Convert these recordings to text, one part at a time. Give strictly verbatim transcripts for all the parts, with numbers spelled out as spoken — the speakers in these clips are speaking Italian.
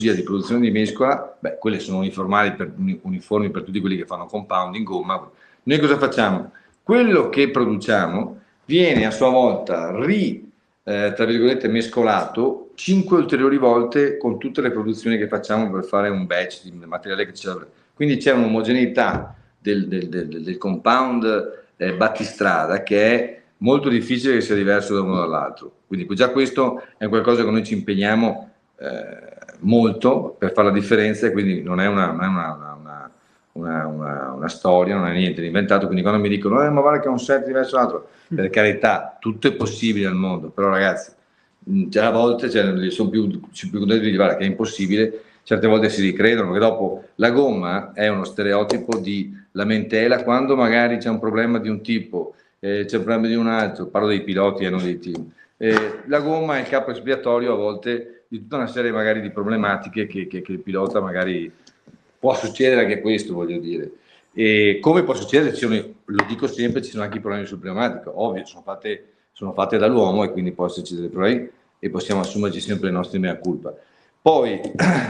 di produzione di mescola, beh, quelle sono uniformi per, uniformi per tutti quelli che fanno compound in gomma. Noi cosa facciamo? Quello che produciamo viene a sua volta ri, eh, tra virgolette, mescolato cinque ulteriori volte con tutte le produzioni che facciamo per fare un batch di materiale che c'è. Quindi c'è un'omogeneità del, del, del, del compound eh, battistrada che è molto difficile che sia diverso da uno dall'altro. Quindi già questo è qualcosa che noi ci impegniamo eh, molto per fare la differenza, e quindi non è una, non è una, una, una, una, una storia, non è niente di inventato. Quindi quando mi dicono eh, ma guarda che è un set diverso dall'altro, per carità, tutto è possibile al mondo, però ragazzi, già a volte cioè, sono più, più contento di dire che è impossibile, certe volte si ricredono, che dopo la gomma è uno stereotipo di lamentela, quando magari c'è un problema di un tipo, eh, c'è un problema di un altro, parlo dei piloti e non dei team, eh, la gomma è il capo espiatorio a volte di tutta una serie magari di problematiche che, che, che il pilota magari può succedere anche questo, voglio dire. E come può succedere, ci sono, lo dico sempre, ci sono anche i problemi sul pneumatico, ovvio, sono fatte, sono fatte dall'uomo e quindi può esserci dei problemi e possiamo assumerci sempre le nostre mea culpa. Poi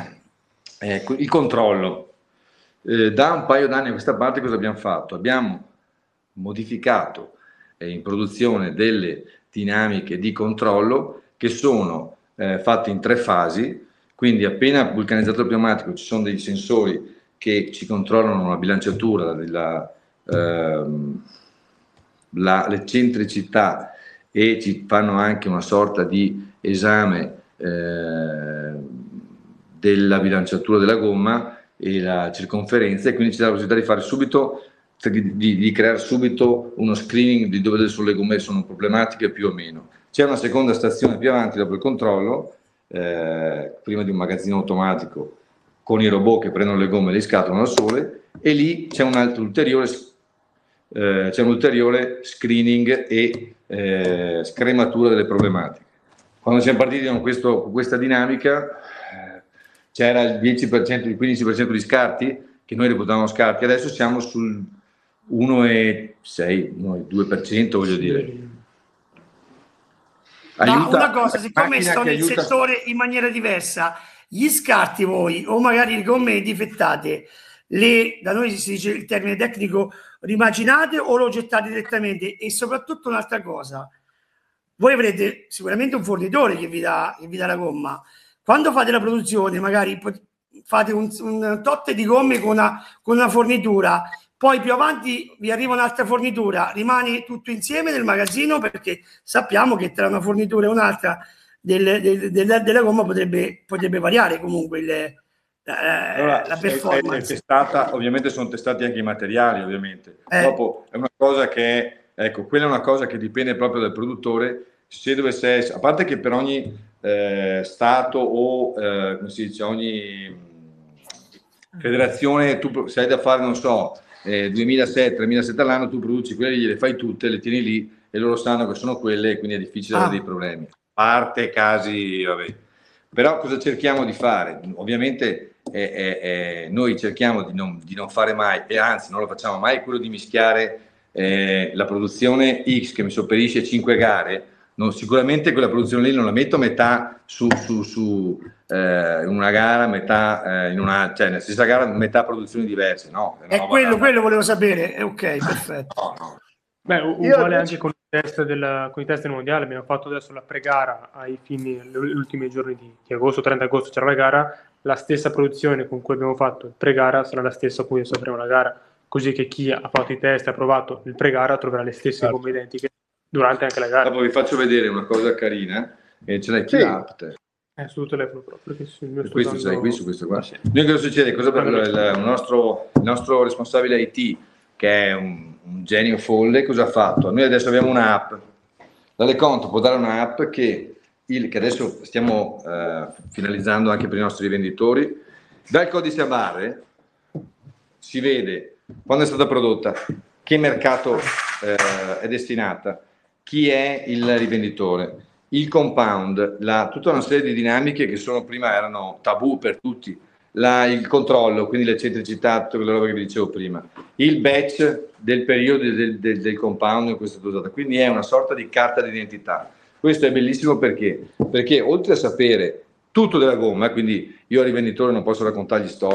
ecco, il controllo, eh, da un paio d'anni a questa parte cosa abbiamo fatto? Abbiamo modificato eh, in produzione delle dinamiche di controllo che sono eh, fatte in tre fasi, quindi appena vulcanizzato il pneumatico ci sono dei sensori che ci controllano la bilanciatura, la, ehm, la, l'eccentricità, e ci fanno anche una sorta di esame eh, della bilanciatura della gomma e la circonferenza, e quindi ci dà la possibilità di fare subito, di, di, di creare subito uno screening di dove le gomme sono problematiche più o meno. C'è una seconda stazione più avanti dopo il controllo, eh, prima di un magazzino automatico con i robot che prendono le gomme e le scatolano da sole, e lì c'è un altro ulteriore, eh, c'è un ulteriore screening e eh, scrematura delle problematiche. Quando siamo partiti con, questo, con questa dinamica eh, c'era il dieci per cento, il quindici per cento di scarti che noi reputavamo scarti, adesso siamo sul uno virgola sei, uno virgola due per cento, voglio dire. Ma una cosa, siccome sto nel aiuta... settore in maniera diversa, gli scarti voi, o magari le gomme difettate, le, da noi si dice il termine tecnico, rimaginate o lo gettate direttamente? E soprattutto un'altra cosa, voi avrete sicuramente un fornitore che vi dà, che vi dà la gomma. Quando fate la produzione, magari fate un, un tot di gomme con una, con una fornitura, poi più avanti vi arriva un'altra fornitura, rimane tutto insieme nel magazzino, perché sappiamo che tra una fornitura e un'altra del, del, del, della gomma potrebbe, potrebbe variare comunque il, eh, allora, la performance. È, è testata, ovviamente sono testati anche i materiali, ovviamente. Eh. Dopo è una cosa che, ecco, quella è una cosa che dipende proprio dal produttore, se dovesse essere, a parte che per ogni eh, stato o, eh, come si dice, ogni federazione, tu se hai da fare, non so, Eh, duemilasette tremilasette all'anno, tu produci quelle lì, le fai tutte, le tieni lì e loro sanno che sono quelle, e quindi è difficile ah. avere dei problemi, a parte casi, vabbè. Però cosa cerchiamo di fare? Ovviamente eh, eh, eh, noi cerchiamo di non, di non fare mai, e anzi non lo facciamo mai, quello di mischiare eh, la produzione X che mi sopperisce cinque gare. No, sicuramente quella produzione lì non la metto metà su, su, su eh, in una gara, metà eh, in una, cioè nella stessa gara metà produzioni diverse, no? È quello, quello volevo sapere, è ok, perfetto. No, no. Beh, uguale anche con i test del, con i test del mondiale, abbiamo fatto adesso la pre-gara ai fini, gli ultimi giorni di, di agosto, trenta agosto c'era la gara, la stessa produzione con cui abbiamo fatto il pre-gara sarà la stessa con cui faremo la gara, così che chi ha fatto i test e ha provato il pre-gara troverà le stesse gomme identiche durante anche la gara. Dopo vi faccio vedere una cosa carina, e ce l'hai qui l'app. È sul telefono proprio. Che il mio questo sai qui su questo qua. Sì. Noi cosa succede? Cosa per il, il, nostro, il nostro responsabile I T, che è un, un genio folle, cosa ha fatto? Noi adesso abbiamo un'app. La Leconto può dare un'app che, il, che adesso stiamo eh, finalizzando anche per i nostri rivenditori. Dal codice a barre si vede quando è stata prodotta, che mercato eh, è destinata, chi è il rivenditore, il compound, la, tutta una serie di dinamiche che sono prima erano tabù per tutti, la, il controllo, quindi l'eccentricità, tutta quella roba che vi dicevo prima, il batch del periodo del, del, del compound in cui è stata usata, quindi è una sorta di carta d'identità. Questo è bellissimo perché, perché oltre a sapere tutto della gomma, quindi io al rivenditore non posso raccontargli storie.